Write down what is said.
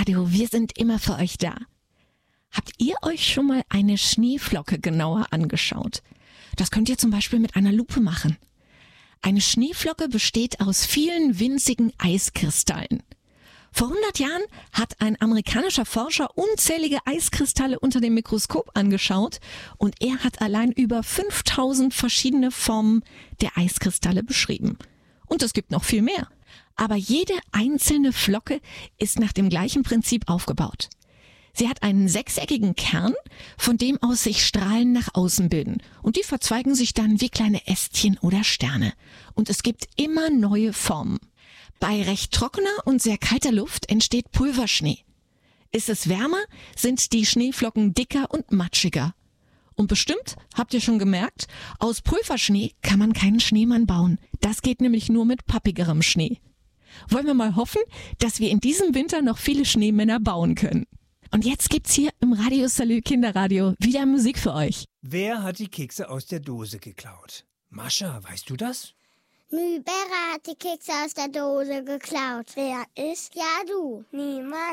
Kinderradio, wir sind immer für euch da. Habt ihr euch schon mal eine Schneeflocke genauer angeschaut? Das könnt ihr zum Beispiel mit einer Lupe machen. Eine Schneeflocke besteht aus vielen winzigen Eiskristallen. Vor 100 Jahren hat ein amerikanischer Forscher unzählige Eiskristalle unter dem Mikroskop angeschaut und er hat allein über 5000 verschiedene Formen der Eiskristalle beschrieben. Und es gibt noch viel mehr. Aber jede einzelne Flocke ist nach dem gleichen Prinzip aufgebaut. Sie hat einen sechseckigen Kern, von dem aus sich Strahlen nach außen bilden. Und die verzweigen sich dann wie kleine Ästchen oder Sterne. Und es gibt immer neue Formen. Bei recht trockener und sehr kalter Luft entsteht Pulverschnee. Ist es wärmer, sind die Schneeflocken dicker und matschiger. Und bestimmt, habt ihr schon gemerkt, aus Pulverschnee kann man keinen Schneemann bauen. Das geht nämlich nur mit pappigerem Schnee. Wollen wir mal hoffen, dass wir in diesem Winter noch viele Schneemänner bauen können. Und jetzt gibt's hier im Radio Salü Kinderradio wieder Musik für euch. Wer hat die Kekse aus der Dose geklaut? Mascha, weißt du das? Mühlberger hat die Kekse aus der Dose geklaut. Wer ist? Ja, du. Niemand.